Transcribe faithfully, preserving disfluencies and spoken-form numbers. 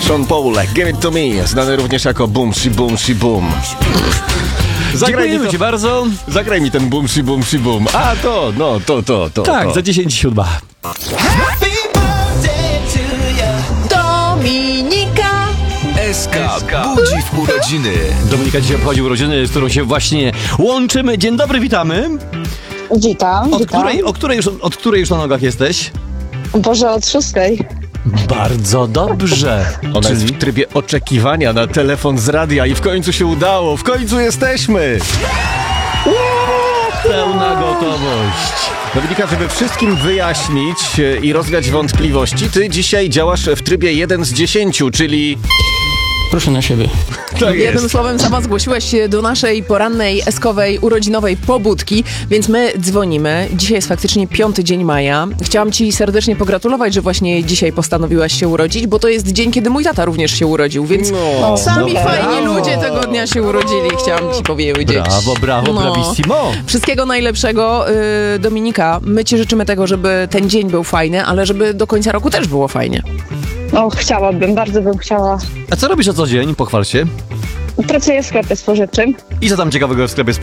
Sean Paul, Give It To Me, znany również jako Boom Shi Boom Shi Boom. Zagraj Dziękujemy to, ci bardzo. Zagraj mi ten Boom Shi Boom Shi Boom. A to, no, to, to, to. Tak, to. za dziesięć siódma. Dominika S K budzi w urodziny. Dominika dzisiaj obchodzi urodziny, z którą się właśnie łączymy. Dzień dobry, witamy. Witam, Od witam. której, od której, już, od której już na nogach jesteś? Boże, od szóstej. Bardzo dobrze. Ona jest Czyli w trybie oczekiwania na telefon z radia i w końcu się udało, w końcu jesteśmy! pełna gotowość. Dominika, żeby wszystkim wyjaśnić e, i rozwiać wątpliwości, ty dzisiaj działasz w trybie jeden z dziesięciu, czyli... Proszę na siebie. Tak Jednym jest. słowem sama zgłosiłeś się do naszej porannej, eskowej, urodzinowej pobudki, więc my dzwonimy. Dzisiaj jest faktycznie piąty dzień maja. Chciałam ci serdecznie pogratulować, że właśnie dzisiaj postanowiłaś się urodzić, bo to jest dzień, kiedy mój tata również się urodził, więc No, sami no, fajni brawo. ludzie tego dnia się urodzili. Chciałam ci powiedzieć. Brawo, brawo, No. bravissimo. Wszystkiego najlepszego, yy, Dominika. My ci życzymy tego, żeby ten dzień był fajny, ale żeby do końca roku też było fajnie. No, chciałabym, bardzo bym chciała. A co robisz na co dzień? Pochwal się. Pracuję w sklepie spożywczym. I co tam ciekawego w sklepie